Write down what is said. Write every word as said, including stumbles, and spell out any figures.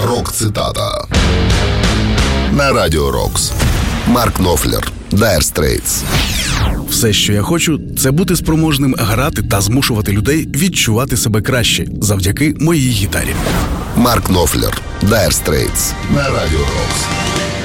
Рок-цитата на Радіо Рокс. Марк Knopfler, Dire Straits. Все, що я хочу, це бути спроможним грати та змушувати людей відчувати себе краще завдяки моїй гітарі. Марк Knopfler, Dire Straits на Радіо Рокс.